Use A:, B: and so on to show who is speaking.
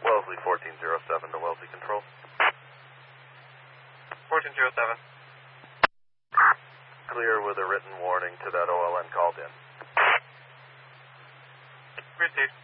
A: Wellesley 1407 to Wellesley Control.
B: 1407.
A: Clear with a written warning to that OLN called in.
B: Received.